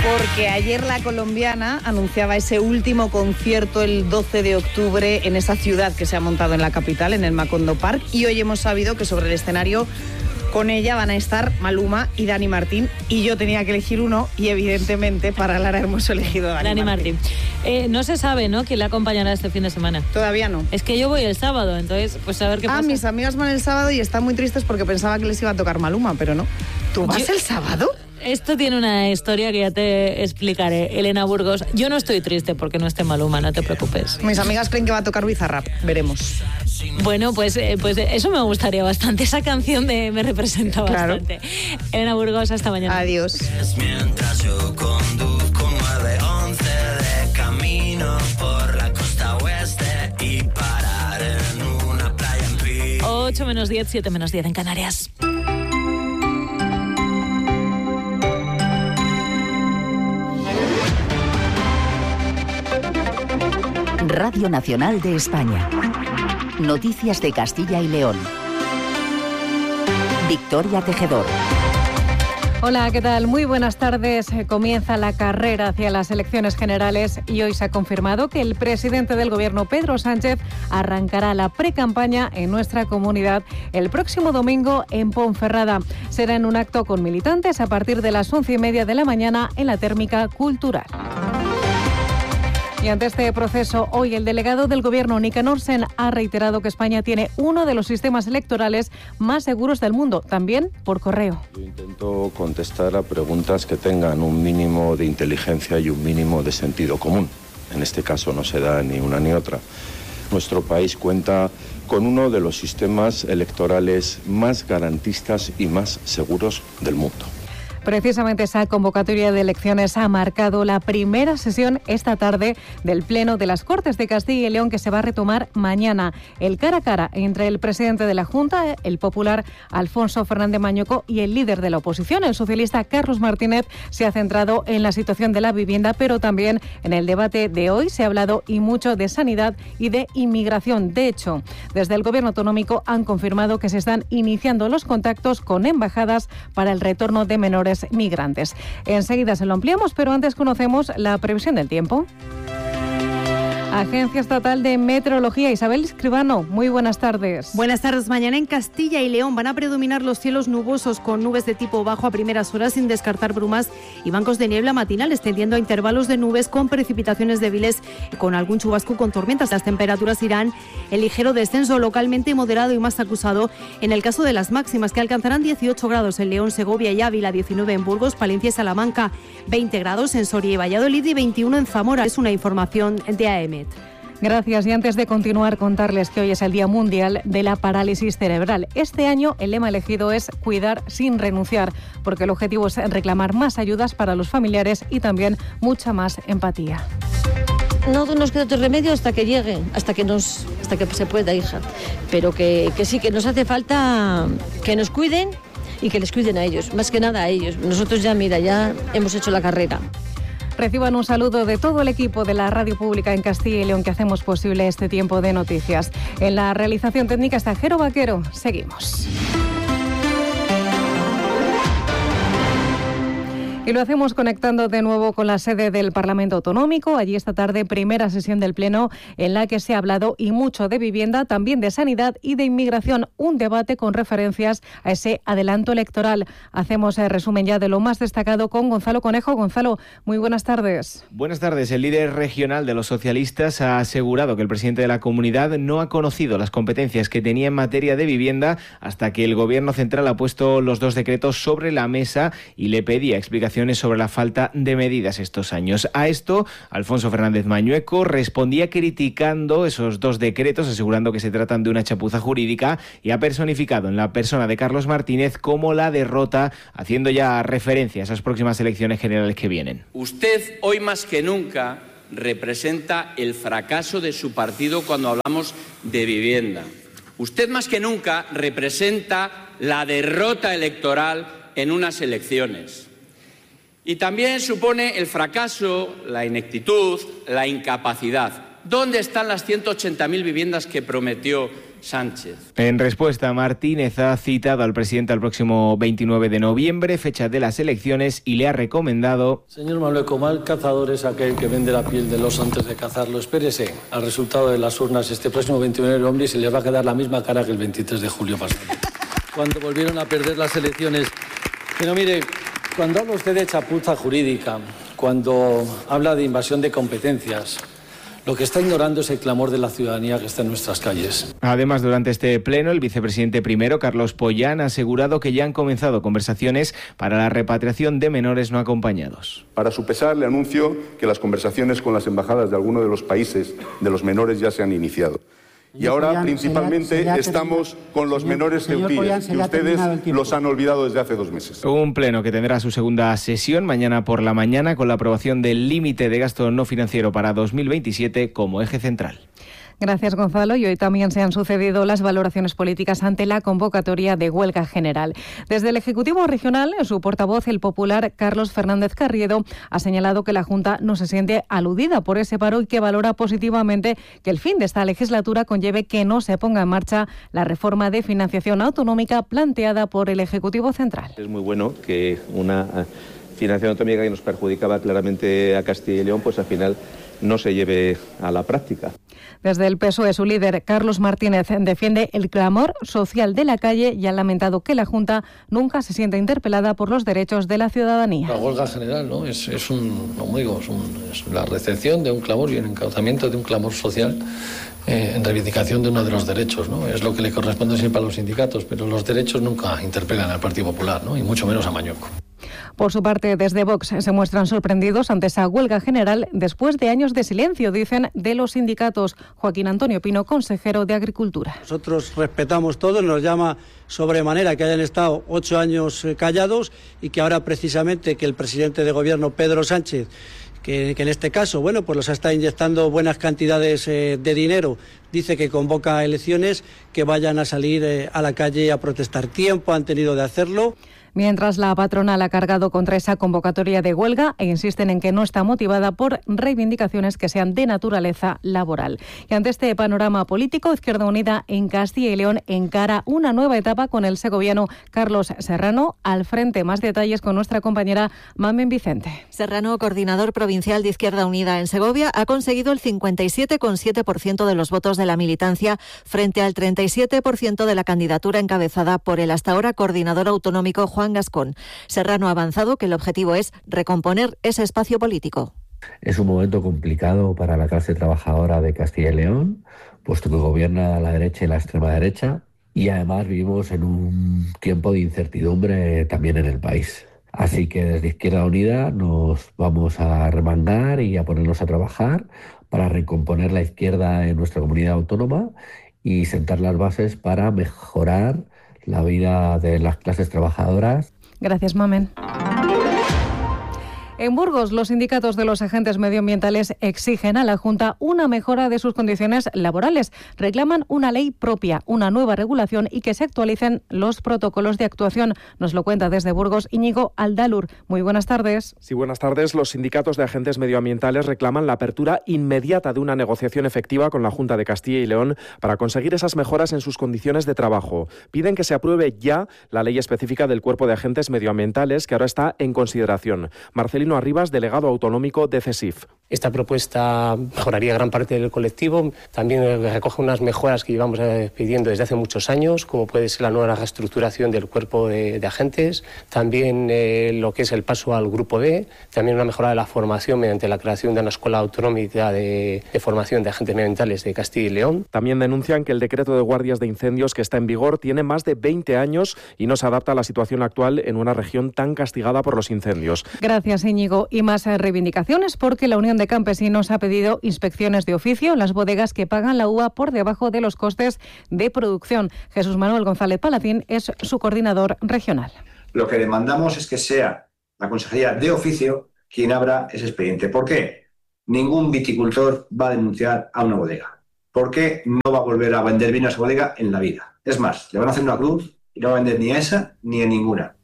Porque ayer la colombiana anunciaba ese último concierto el 12 de octubre en esa ciudad que se ha montado en la capital, en el Macondo Park, y hoy hemos sabido que sobre el escenario con ella van a estar Maluma y Dani Martín, y yo tenía que elegir uno y evidentemente para Lara hemos elegido Dani Martín. No se sabe, ¿no?, quién la acompañará este fin de semana. Todavía no. Es que yo voy el sábado, entonces pues a ver qué pasa. Mis amigas van el sábado y están muy tristes porque pensaba que les iba a tocar Maluma, pero no. ¿Tú vas el sábado? Esto tiene una historia que ya te explicaré, Elena Burgos. Yo no estoy triste porque no esté Maluma, no te preocupes. Mis amigas creen que va a tocar Bizarrap, veremos. Bueno, pues eso me gustaría bastante, esa canción me representa bastante. Claro. Elena Burgos, hasta mañana. Adiós. Mientras yo conduzco 911 de camino por la costa oeste y parar en una playa en Pi. 8 menos 10, 7 menos 10 en Canarias. Radio Nacional de España. Noticias de Castilla y León. Victoria Tejedor. Hola, ¿qué tal? Muy buenas tardes. Comienza la carrera hacia las elecciones generales y hoy se ha confirmado que el presidente del Gobierno, Pedro Sánchez, arrancará la precampaña en nuestra comunidad el próximo domingo en Ponferrada. Será en un acto con militantes a partir de las 11:30 de la mañana en la Térmica Cultural. Y ante este proceso, hoy el delegado del Gobierno, Nicanor Sen, ha reiterado que España tiene uno de los sistemas electorales más seguros del mundo, también por correo. Yo intento contestar a preguntas que tengan un mínimo de inteligencia y un mínimo de sentido común. En este caso no se da ni una ni otra. Nuestro país cuenta con uno de los sistemas electorales más garantistas y más seguros del mundo. Precisamente esa convocatoria de elecciones ha marcado la primera sesión esta tarde del Pleno de las Cortes de Castilla y León, que se va a retomar mañana. El cara a cara entre el presidente de la Junta, el popular Alfonso Fernández Mañueco, y el líder de la oposición, el socialista Carlos Martínez, se ha centrado en la situación de la vivienda, pero también en el debate de hoy se ha hablado y mucho de sanidad y de inmigración. De hecho, desde el Gobierno autonómico han confirmado que se están iniciando los contactos con embajadas para el retorno de menores migrantes. Enseguida se lo ampliamos, pero antes conocemos la previsión del tiempo. Agencia Estatal de Meteorología, Isabel Escribano, muy buenas tardes. Buenas tardes. Mañana en Castilla y León van a predominar los cielos nubosos con nubes de tipo bajo a primeras horas, sin descartar brumas y bancos de niebla matinales, tendiendo a intervalos de nubes con precipitaciones débiles y con algún chubasco con tormentas. Las temperaturas irán en ligero descenso, localmente moderado y más acusado en el caso de las máximas, que alcanzarán 18 grados en León, Segovia y Ávila, 19 en Burgos, Palencia y Salamanca, 20 grados en Soria y Valladolid y 21 en Zamora. Es una información de AEMET. Gracias. Y antes de continuar, contarles que hoy es el Día Mundial de la Parálisis Cerebral. Este año el lema elegido es cuidar sin renunciar, porque el objetivo es reclamar más ayudas para los familiares y también mucha más empatía. No nos queda otro remedio hasta que llegue, hasta que se pueda, hija. Pero que sí, que nos hace falta que nos cuiden y que les cuiden a ellos, más que nada a ellos. Nosotros ya hemos hecho la carrera. Reciban un saludo de todo el equipo de la Radio Pública en Castilla y León, que hacemos posible este tiempo de noticias. En la realización técnica está Jero Vaquero. Seguimos. Y lo hacemos conectando de nuevo con la sede del Parlamento Autonómico. Allí esta tarde, primera sesión del Pleno en la que se ha hablado y mucho de vivienda, también de sanidad y de inmigración. Un debate con referencias a ese adelanto electoral. Hacemos el resumen ya de lo más destacado con Gonzalo Conejo. Gonzalo, muy buenas tardes. Buenas tardes. El líder regional de los socialistas ha asegurado que el presidente de la comunidad no ha conocido las competencias que tenía en materia de vivienda hasta que el Gobierno central ha puesto los dos decretos sobre la mesa y le pedía explicaciones sobre la falta de medidas estos años. A esto, Alfonso Fernández Mañueco respondía criticando esos dos decretos, asegurando que se tratan de una chapuza jurídica, y ha personificado en la persona de Carlos Martínez como la derrota, haciendo ya referencia a esas próximas elecciones generales que vienen. Usted, hoy más que nunca, representa el fracaso de su partido cuando hablamos de vivienda. Usted, más que nunca, representa la derrota electoral en unas elecciones. Y también supone el fracaso, la ineptitud, la incapacidad. ¿Dónde están las 180.000 viviendas que prometió Sánchez. En respuesta, Martínez ha citado al presidente al próximo 29 de noviembre, fecha de las elecciones, y le ha recomendado: Señor Manuel, mal cazador es aquel que vende la piel del oso antes de cazarlo. Espérese al resultado de las urnas este próximo 29 de noviembre y se le va a quedar la misma cara que el 23 de julio pasado, cuando volvieron a perder las elecciones. Pero mire, cuando habla usted de chapuza jurídica, cuando habla de invasión de competencias, lo que está ignorando es el clamor de la ciudadanía que está en nuestras calles. Además, durante este pleno, el vicepresidente primero, Carlos Pollán, ha asegurado que ya han comenzado conversaciones para la repatriación de menores no acompañados. Para su pesar, le anuncio que las conversaciones con las embajadas de algunos de los países de los menores ya se han iniciado. Y ahora, principalmente, estamos con los menores ceutíes, que ustedes los han olvidado desde hace 2 meses. Un pleno que tendrá su segunda sesión mañana por la mañana, con la aprobación del límite de gasto no financiero para 2027 como eje central. Gracias, Gonzalo. Y hoy también se han sucedido las valoraciones políticas ante la convocatoria de huelga general. Desde el Ejecutivo Regional, su portavoz, el popular Carlos Fernández Carriedo, ha señalado que la Junta no se siente aludida por ese paro y que valora positivamente que el fin de esta legislatura conlleve que no se ponga en marcha la reforma de financiación autonómica planteada por el Ejecutivo Central. Es muy bueno que una financiación autonómica que nos perjudicaba claramente a Castilla y León, pues al final no se lleve a la práctica. Desde el PSOE, su líder, Carlos Martínez, defiende el clamor social de la calle y ha lamentado que la Junta nunca se sienta interpelada por los derechos de la ciudadanía. La huelga general, ¿no? Es la recepción de un clamor y el encauzamiento de un clamor social en reivindicación de uno de los derechos, ¿no? Es lo que le corresponde siempre a los sindicatos, pero los derechos nunca interpelan al Partido Popular, ¿no? Y mucho menos a Mañueco. Por su parte, desde Vox se muestran sorprendidos ante esa huelga general después de años de silencio, dicen, de los sindicatos. Joaquín Antonio Pino, consejero de Agricultura. Nosotros respetamos todo, nos llama sobremanera que hayan estado 8 años callados y que ahora precisamente que el presidente de gobierno, Pedro Sánchez, que en este caso, bueno, pues los está inyectando buenas cantidades de dinero, dice que convoca elecciones, que vayan a salir a la calle a protestar. Tiempo han tenido de hacerlo. Mientras la patronal ha cargado contra esa convocatoria de huelga e insisten en que no está motivada por reivindicaciones que sean de naturaleza laboral. Y ante este panorama político, Izquierda Unida en Castilla y León encara una nueva etapa con el segoviano Carlos Serrano al frente. Más detalles con nuestra compañera Mamen Vicente. Serrano, coordinador provincial de Izquierda Unida en Segovia, ha conseguido el 57,7% de los votos de la militancia frente al 37% de la candidatura encabezada por el hasta ahora coordinador autonómico Juan Gascón. Serrano ha avanzado que el objetivo es recomponer ese espacio político. Es un momento complicado para la clase trabajadora de Castilla y León, puesto que gobierna la derecha y la extrema derecha, y además vivimos en un tiempo de incertidumbre también en el país. Así que desde Izquierda Unida nos vamos a remangar y a ponernos a trabajar para recomponer la izquierda en nuestra comunidad autónoma y sentar las bases para mejorar la vida de las clases trabajadoras. Gracias, Mamen. En Burgos, los sindicatos de los agentes medioambientales exigen a la Junta una mejora de sus condiciones laborales. Reclaman una ley propia, una nueva regulación y que se actualicen los protocolos de actuación. Nos lo cuenta desde Burgos Íñigo Aldalur. Muy buenas tardes. Sí, buenas tardes. Los sindicatos de agentes medioambientales reclaman la apertura inmediata de una negociación efectiva con la Junta de Castilla y León para conseguir esas mejoras en sus condiciones de trabajo. Piden que se apruebe ya la ley específica del Cuerpo de Agentes Medioambientales que ahora está en consideración. Marcelino Arribas, delegado autonómico de CESIF. Esta propuesta mejoraría gran parte del colectivo, también recoge unas mejoras que llevamos pidiendo desde hace muchos años, como puede ser la nueva reestructuración del cuerpo de agentes, también lo que es el paso al grupo D, también una mejora de la formación mediante la creación de una escuela autonómica de formación de agentes medioambientales de Castilla y León. También denuncian que el decreto de guardias de incendios que está en vigor tiene más de 20 años y no se adapta a la situación actual en una región tan castigada por los incendios. Gracias, Íñigo. Y más reivindicaciones porque la Unión de Campesinos ha pedido inspecciones de oficio en las bodegas que pagan la uva por debajo de los costes de producción. Jesús Manuel González Palacín es su coordinador regional. Lo que demandamos es que sea la Consejería de Oficio quien abra ese expediente. ¿Por qué? Ningún viticultor va a denunciar a una bodega. ¿Por qué no va a volver a vender vino a esa bodega en la vida? Es más, le van a hacer una cruz y no va a vender ni a esa ni a ninguna.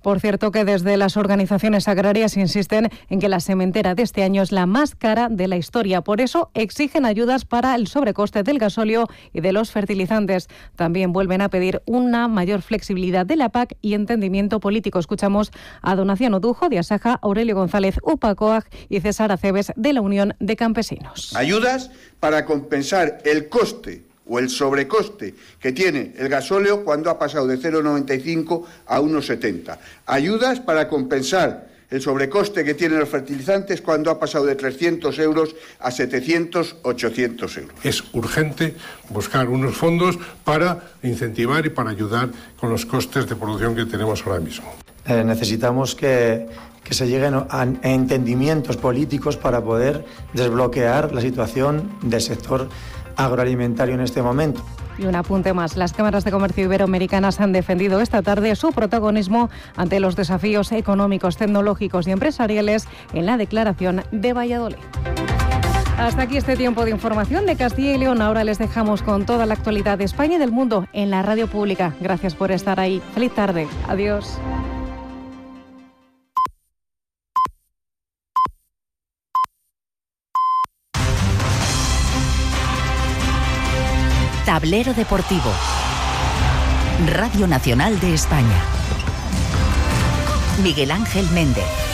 Por cierto, que desde las organizaciones agrarias insisten en que la sementera de este año es la más cara de la historia. Por eso exigen ayudas para el sobrecoste del gasóleo y de los fertilizantes. También vuelven a pedir una mayor flexibilidad de la PAC y entendimiento político. Escuchamos a Donaciano Dujo de Asaja, Aurelio González Upacoag y César Aceves de la Unión de Campesinos. Ayudas para compensar el coste o el sobrecoste que tiene el gasóleo cuando ha pasado de 0,95 a 1,70. Ayudas para compensar el sobrecoste que tienen los fertilizantes cuando ha pasado de 300 euros a 700, 800 euros. Es urgente buscar unos fondos para incentivar y para ayudar con los costes de producción que tenemos ahora mismo. Necesitamos que se lleguen a entendimientos políticos para poder desbloquear la situación del sector agroalimentario en este momento. Y un apunte más, las cámaras de comercio iberoamericanas han defendido esta tarde su protagonismo ante los desafíos económicos, tecnológicos y empresariales en la declaración de Valladolid. Hasta aquí este tiempo de información de Castilla y León. Ahora les dejamos con toda la actualidad de España y del mundo en la radio pública. Gracias por estar ahí. Feliz tarde. Adiós. Tablero Deportivo. Radio Nacional de España. Miguel Ángel Méndez.